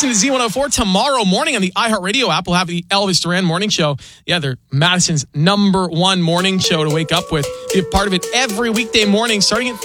listening to Z104. Tomorrow morning on the iHeartRadio app, we'll have the Elvis Duran Morning Show. Yeah, they're Madison's #1 morning show to wake up with. Be a part of it every weekday morning starting at